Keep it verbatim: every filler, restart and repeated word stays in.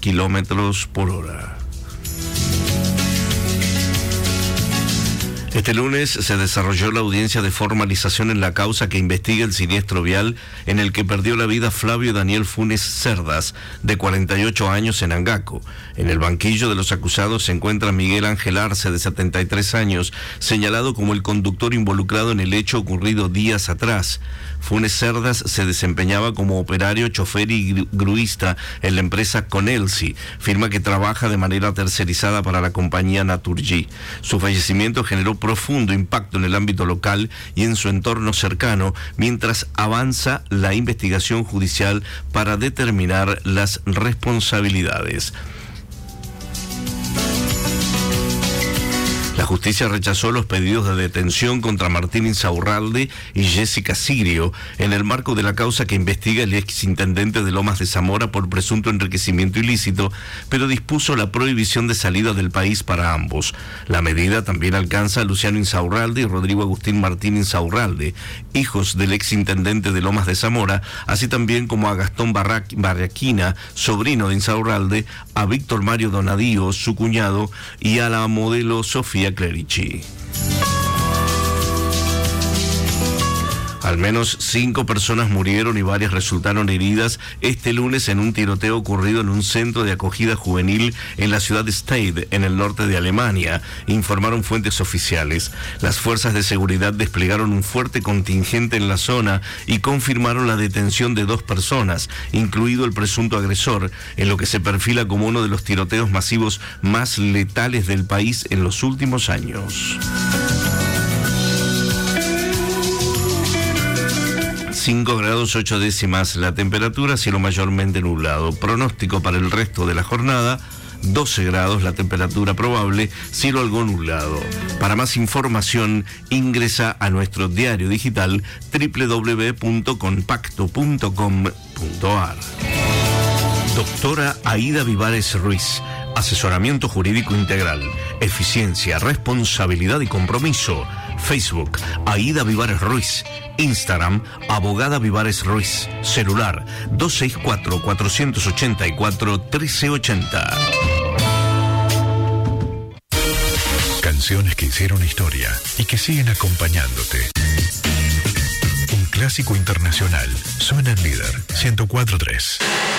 kilómetros por hora. Este lunes se desarrolló la audiencia de formalización en la causa que investiga el siniestro vial en el que perdió la vida Flavio Daniel Funes Cerdas, de cuarenta y ocho años, en Angaco. En el banquillo de los acusados se encuentra Miguel Ángel Arce, de setenta y tres años, señalado como el conductor involucrado en el hecho ocurrido días atrás. Funes Cerdas se desempeñaba como operario, chofer y gruista en la empresa Conelsi, firma que trabaja de manera tercerizada para la compañía Naturgy. Su fallecimiento generó profundo impacto en el ámbito local y en su entorno cercano, mientras avanza la investigación judicial para determinar las responsabilidades. La justicia rechazó los pedidos de detención contra Martín Insaurralde y Jessica Sirio en el marco de la causa que investiga el exintendente de Lomas de Zamora por presunto enriquecimiento ilícito, pero dispuso la prohibición de salida del país para ambos. La medida también alcanza a Luciano Insaurralde y Rodrigo Agustín Martín Insaurralde, hijos del exintendente de Lomas de Zamora, así también como a Gastón Barraquina, sobrino de Insaurralde, a Víctor Mario Donadío, su cuñado, y a la modelo Sofía Clerici. Al menos cinco personas murieron y varias resultaron heridas este lunes en un tiroteo ocurrido en un centro de acogida juvenil en la ciudad de Stade, en el norte de Alemania, informaron fuentes oficiales. Las fuerzas de seguridad desplegaron un fuerte contingente en la zona y confirmaron la detención de dos personas, incluido el presunto agresor, en lo que se perfila como uno de los tiroteos masivos más letales del país en los últimos años. cinco grados ocho décimas la temperatura, cielo mayormente nublado. Pronóstico para el resto de la jornada: doce grados la temperatura probable, cielo algo nublado. Para más información, ingresa a nuestro diario digital doble u doble u doble u punto compacto punto com punto a r. Doctora Aida Vivares Ruiz. Asesoramiento jurídico integral, eficiencia, responsabilidad y compromiso. Facebook, Aida Vivares Ruiz. Instagram, Abogada Vivares Ruiz. Celular, dos seis cuatro, cuatro ocho cuatro, uno tres ocho cero. Canciones que hicieron historia y que siguen acompañándote. Un clásico internacional suena en Líder ciento cuatro punto tres.